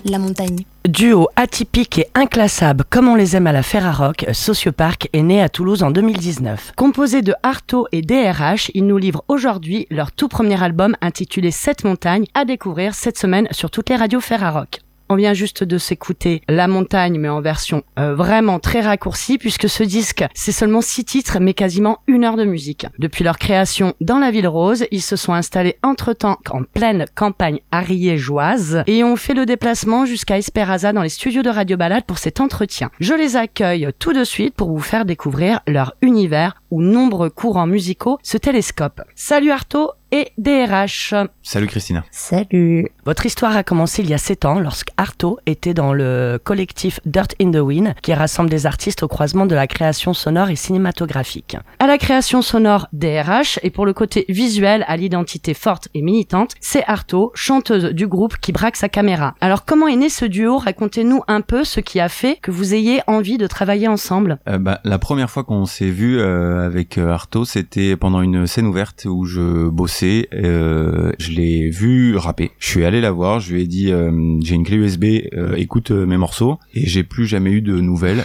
La montagne. Duo atypique et inclassable comme on les aime à la Ferrarock, Sociopark est né à Toulouse en 2019. Composé de Artaud et DRH, ils nous livrent aujourd'hui leur tout premier album intitulé 7 montagnes à découvrir cette semaine sur toutes les radios Ferrarock. On vient juste de s'écouter La Montagne, mais en version vraiment très raccourcie, puisque ce disque, c'est seulement 6 titres, mais quasiment 1 heure de musique. Depuis leur création dans la Ville Rose, ils se sont installés entre-temps en pleine campagne ariégeoise et ont fait le déplacement jusqu'à Espéraza dans les studios de Radio Balade pour cet entretien. Je les accueille tout de suite pour vous faire découvrir leur univers où nombreux courants musicaux se télescopent. Salut Artaud et DRH. Salut Christina. Salut. Votre histoire a commencé il y a 7 ans lorsque Artaud était dans le collectif Dirt in the Wind qui rassemble des artistes au croisement de la création sonore et cinématographique. À la création sonore DRH et pour le côté visuel à l'identité forte et militante, c'est Artaud, chanteuse du groupe qui braque sa caméra. Alors comment est né ce duo? Racontez-nous un peu ce qui a fait que vous ayez envie de travailler ensemble. La première fois qu'on s'est vu avec Artaud, c'était pendant une scène ouverte où je bossais. Je l'ai vu rapper. Je suis allé la voir, je lui ai dit j'ai une clé USB, écoute mes morceaux, et j'ai plus jamais eu de nouvelles.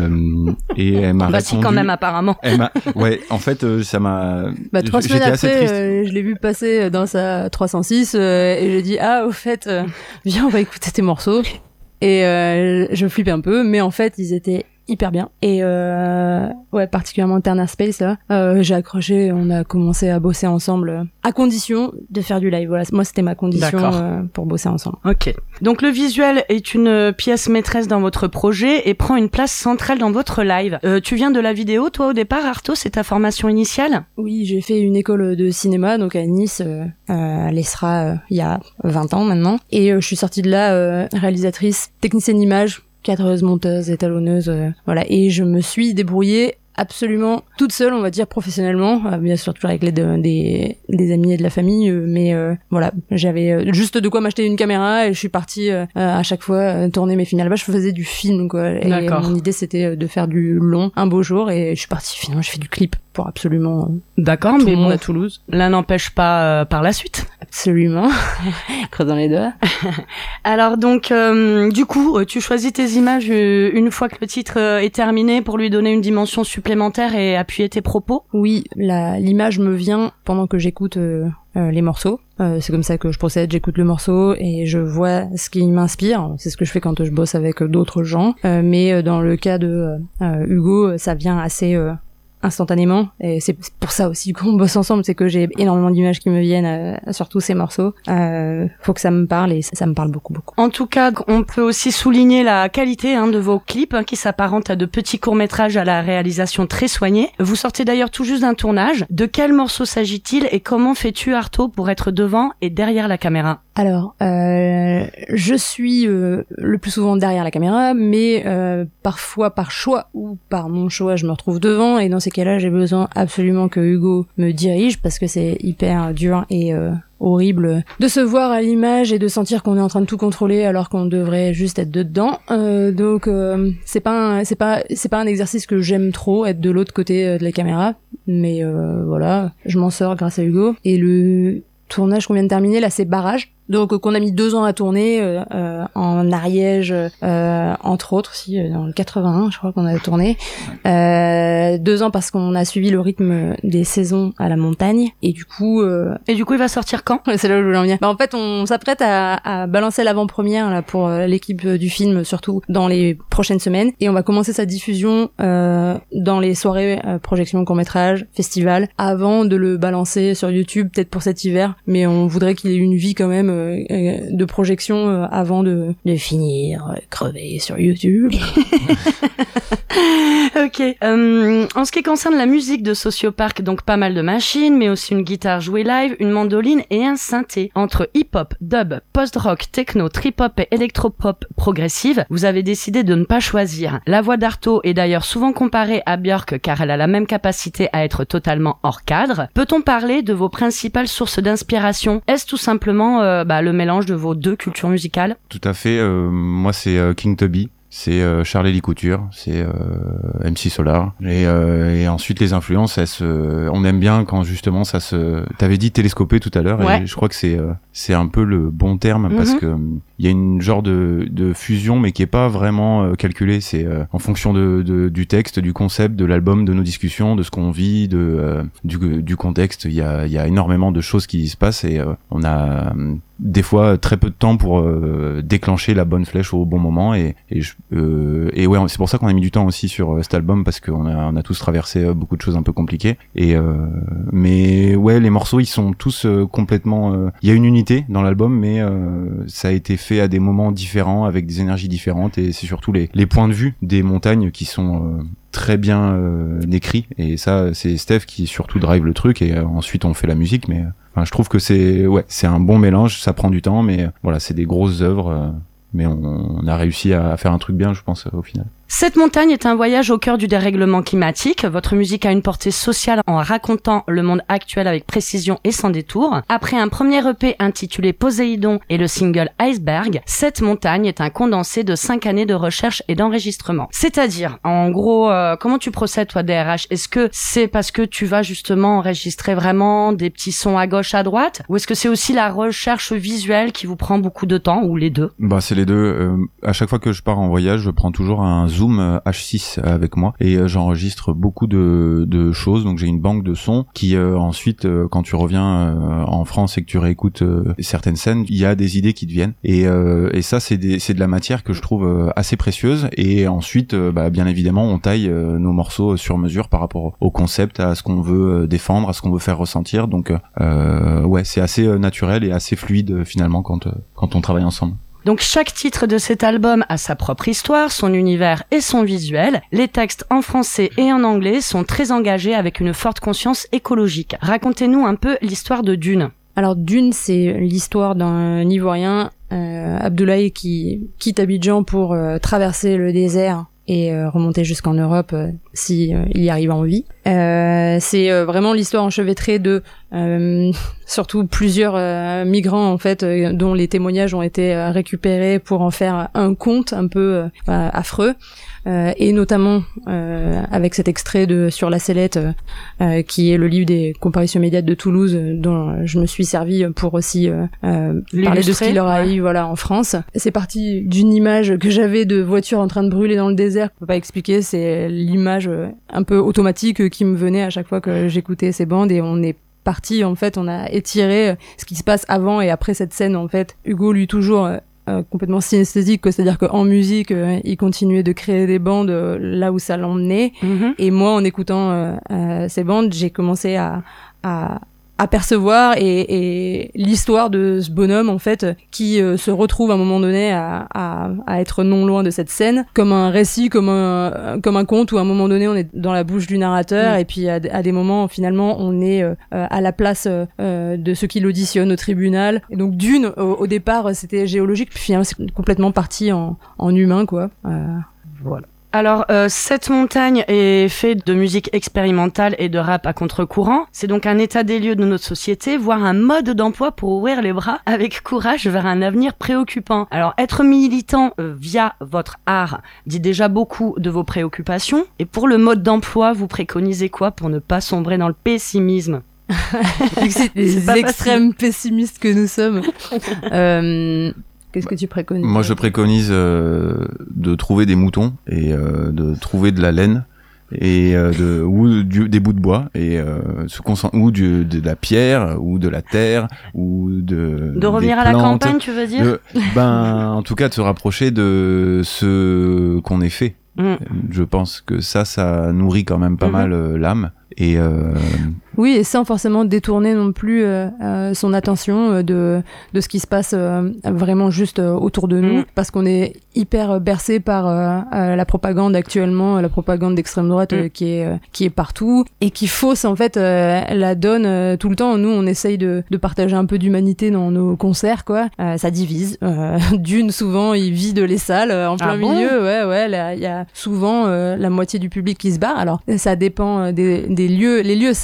Et elle m'a répondu. Si quand même apparemment. Ouais, en fait ça m'a. 3 semaines après, je l'ai vu passer dans sa 306 et j'ai dit au fait viens on va écouter tes morceaux. Et je flippais un peu, mais en fait ils étaient hyper bien. Et particulièrement Turner Space là, j'ai accroché, on a commencé à bosser ensemble à condition de faire du live. Voilà, moi c'était ma condition pour bosser ensemble. OK. Donc le visuel est une pièce maîtresse dans votre projet et prend une place centrale dans votre live. Tu viens de la vidéo toi au départ Artaud, c'est ta formation initiale? Oui, j'ai fait une école de cinéma donc à Nice à l'ESRA il y a 20 ans maintenant et je suis sortie de là réalisatrice, technicienne d'image, cadreuse, monteuse, étalonneuse, voilà. Et je me suis débrouillée absolument toute seule, on va dire professionnellement, bien sûr toujours avec l'aide des amis et de la famille, mais voilà, j'avais juste de quoi m'acheter une caméra et je suis partie à chaque fois tourner mes films. À la base, je faisais du film, quoi. Et mon idée c'était de faire du long un beau jour et je suis partie finalement, je fais du clip pour absolument d'accord, tout mais le monde bon, à Toulouse. L'un n'empêche pas par la suite. Absolument. Creusant les doigts. Alors donc, du coup, tu choisis tes images une fois que le titre est terminé pour lui donner une dimension supplémentaire et appuyer tes propos? Oui, l'image me vient pendant que j'écoute les morceaux. C'est comme ça que je procède, j'écoute le morceau et je vois ce qui m'inspire. C'est ce que je fais quand je bosse avec d'autres gens. Mais dans le cas de Hugo, ça vient assez instantanément, et c'est pour ça aussi qu'on bosse ensemble, c'est que j'ai énormément d'images qui me viennent sur tous ces morceaux. Faut que ça me parle et ça me parle beaucoup. En tout cas, on peut aussi souligner la qualité de vos clips qui s'apparentent à de petits courts-métrages à la réalisation très soignée. Vous sortez d'ailleurs tout juste d'un tournage. De quel morceau s'agit-il et comment fais-tu Artaud pour être devant et derrière la caméra? Alors, je suis le plus souvent derrière la caméra, mais parfois par choix ou par mon choix, je me retrouve devant et dans ces cas-là, j'ai besoin absolument que Hugo me dirige parce que c'est hyper dur et horrible de se voir à l'image et de sentir qu'on est en train de tout contrôler alors qu'on devrait juste être dedans. Donc c'est pas un exercice que j'aime trop, être de l'autre côté de la caméra, mais voilà, je m'en sors grâce à Hugo. Et le tournage qu'on vient de terminer là, c'est Barrage. Donc qu'on a mis 2 ans à tourner en Ariège, entre autres, dans le 81, je crois qu'on a tourné. 2 ans parce qu'on a suivi le rythme des saisons à la montagne. Et du coup, il va sortir quand? C'est là où je voulais en venir. En fait, on s'apprête à balancer l'avant-première là pour l'équipe du film, surtout dans les prochaines semaines. Et on va commencer sa diffusion dans les soirées projection court-métrage, festival, avant de le balancer sur YouTube, peut-être pour cet hiver. Mais on voudrait qu'il ait une vie quand même de projection avant de finir crever sur YouTube. Ok. En ce qui concerne la musique de Sociopark, donc pas mal de machines, mais aussi une guitare jouée live, une mandoline et un synthé. Entre hip-hop, dub, post-rock, techno, trip-hop et électro-pop progressive, vous avez décidé de ne pas choisir. La voix d'Artaud est d'ailleurs souvent comparée à Björk car elle a la même capacité à être totalement hors cadre. Peut-on parler de vos principales sources d'inspiration? Est-ce tout simplement le mélange de vos 2 cultures musicales? Tout à fait. Moi, c'est King Tubby. c'est Charlie Couture, c'est MC Solar, et ensuite les influences, on aime bien quand justement ça se. T'avais dit télescopé tout à l'heure, ouais. Et je crois que c'est un peu le bon terme parce que il y a une genre de fusion, mais qui est pas vraiment calculée. C'est en fonction du texte, du concept, de l'album, de nos discussions, de ce qu'on vit, du contexte. Il y a énormément de choses qui se passent et on a des fois très peu de temps pour déclencher la bonne flèche au bon moment et ouais, c'est pour ça qu'on a mis du temps aussi sur cet album parce qu'on a tous traversé beaucoup de choses un peu compliquées mais ouais, les morceaux ils sont tous complètement il y a une unité dans l'album mais ça a été fait à des moments différents avec des énergies différentes et c'est surtout les points de vue des montagnes qui sont très bien écrits et ça c'est Steph qui surtout drive le truc et ensuite on fait la musique mais enfin, je trouve que c'est un bon mélange, ça prend du temps mais voilà, c'est des grosses œuvres mais on a réussi à faire un truc bien je pense au final. Cette montagne est un voyage au cœur du dérèglement climatique. Votre musique a une portée sociale en racontant le monde actuel avec précision et sans détour. Après un premier EP intitulé Poséidon et le single Iceberg, cette montagne est un condensé de 5 années de recherche et d'enregistrement. C'est-à-dire, en gros, comment tu procèdes toi DRH? Est-ce que c'est parce que tu vas justement enregistrer vraiment des petits sons à gauche, à droite? Ou est-ce que c'est aussi la recherche visuelle qui vous prend beaucoup de temps, ou les deux? Bah c'est les deux. À chaque fois que je pars en voyage, je prends toujours un Zoom H6 avec moi et j'enregistre beaucoup de choses, donc j'ai une banque de sons qui ensuite quand tu reviens en France et que tu réécoutes certaines scènes, il y a des idées qui te viennent et ça c'est de la matière que je trouve assez précieuse et ensuite bien évidemment on taille nos morceaux sur mesure par rapport au concept, à ce qu'on veut défendre, à ce qu'on veut faire ressentir, donc ouais, c'est assez naturel et assez fluide finalement quand on travaille ensemble. Donc chaque titre de cet album a sa propre histoire, son univers et son visuel. Les textes en français et en anglais sont très engagés avec une forte conscience écologique. Racontez-nous un peu l'histoire de Dune. Alors Dune, c'est l'histoire d'un Ivoirien, Abdoulaye, qui quitte Abidjan pour traverser le désert et remonter jusqu'en Europe si il y arrive en vie. C'est vraiment l'histoire enchevêtrée de surtout plusieurs migrants en fait dont les témoignages ont été récupérés pour en faire un conte un peu affreux. Et notamment avec cet extrait de Sur la sellette qui est le livre des comparutions immédiates de Toulouse dont je me suis servi pour aussi parler de ce qui leur arrive voilà, en France. C'est parti d'une image que j'avais de voiture en train de brûler dans le désert, je peux pas expliquer, c'est l'image un peu automatique qui me venait à chaque fois que j'écoutais ces bandes et on est parti en fait, on a étiré ce qui se passe avant et après cette scène en fait. Hugo lui toujours complètement synesthésique, c'est-à-dire qu'en musique, il continuait de créer des bandes là où ça l'emmenait. Et moi, en écoutant ces bandes, j'ai commencé à apercevoir et l'histoire de ce bonhomme en fait qui se retrouve à un moment donné à être non loin de cette scène comme un récit, comme un conte où à un moment donné on est dans la bouche du narrateur et puis à des moments finalement on est à la place de ceux qui l'auditionnent au tribunal. Et donc Dune au départ c'était géologique puis finalement c'est complètement parti en humain quoi. Voilà. Alors, cette montagne est faite de musique expérimentale et de rap à contre-courant. C'est donc un état des lieux de notre société, voire un mode d'emploi pour ouvrir les bras avec courage vers un avenir préoccupant. Alors, être militant via votre art dit déjà beaucoup de vos préoccupations. Et pour le mode d'emploi, vous préconisez quoi pour ne pas sombrer dans le pessimisme? C'est des extrêmes pessimistes que nous sommes. Qu'est-ce que tu préconises? Moi, je préconise de trouver des moutons et de trouver de la laine et des bouts de bois et ou de la pierre ou de la terre ou de revenir à la campagne, tu veux dire? En tout cas, de se rapprocher de ce qu'on est fait. Je pense que ça nourrit quand même pas mal l'âme. Et oui, et sans forcément détourner non plus son attention de ce qui se passe vraiment juste autour de nous, parce qu'on est hyper bercé par la propagande actuellement, la propagande d'extrême droite qui est partout et qui fausse en fait la donne tout le temps. Nous, on essaye de partager un peu d'humanité dans nos concerts, quoi. Ça divise. Dune, souvent, il vide les salles en plein milieu. Ouais, il y a souvent la moitié du public qui se barre. Alors, ça dépend des lieux. Les lieux savent en fait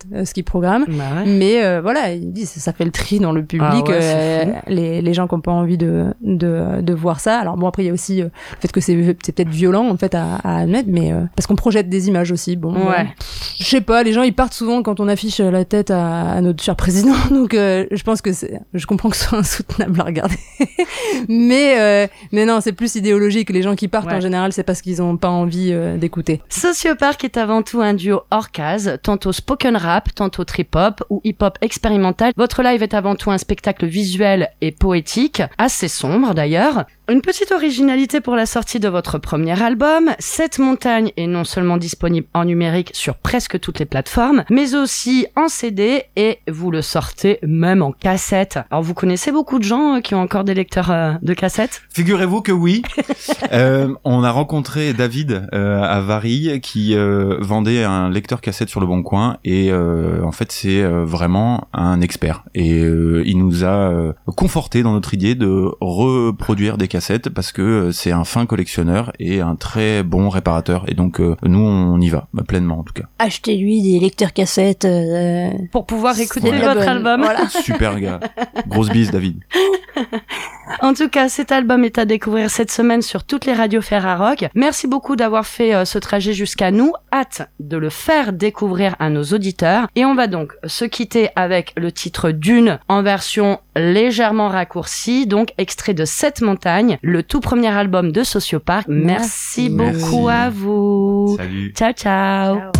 fait ce qu'ils programment. Bah ouais. Mais voilà, il dit ça fait le tri dans le public. Ah ouais, c'est fou. Les gens qui n'ont pas envie de voir ça. Alors bon, après il y a aussi le fait que c'est peut-être violent en fait à admettre, mais parce qu'on projette des images aussi. Bon, Ouais. je sais pas, les gens ils partent souvent quand on affiche la tête à notre cher président, donc je pense que je comprends que ce soit insoutenable à regarder. mais non, c'est plus idéologique. Les gens qui partent Ouais. en général, c'est parce qu'ils ont pas envie d'écouter. Sociopark est avant tout un duo hors case, tantôt spoken rap, tantôt trip-hop ou hip-hop expérimental. Votre live est avant tout un spectacle visuel et poétique, assez sombre d'ailleurs. Une petite originalité pour la sortie de votre premier album, Cette montagne est non seulement disponible en numérique sur presque toutes les plateformes, mais aussi en CD et vous le sortez même en cassette. Alors vous connaissez beaucoup de gens qui ont encore des lecteurs de cassettes ? Figurez-vous que oui. On a rencontré David à Varilhes qui vendait un lecteur cassette sur le Bon Coin et en fait c'est vraiment un expert et il nous a conforté dans notre idée de reproduire des cassettes parce que c'est un fin collectionneur et un très bon réparateur et donc nous on y va pleinement en tout cas. Achetez-lui des lecteurs cassettes. Pour pouvoir écouter de la votre bonne. album. Voilà. Super gars. Grosse bise David. En tout cas, cet album est à découvrir cette semaine sur toutes les radios Ferrarock. Merci beaucoup d'avoir fait ce trajet jusqu'à nous. Hâte de le faire découvrir à nos auditeurs. Et on va donc se quitter avec le titre Dune en version légèrement raccourcie, donc extrait de Cette montagne, le tout premier album de Sociopark. Merci Merci. beaucoup à vous. Salut. Ciao, ciao. Ciao.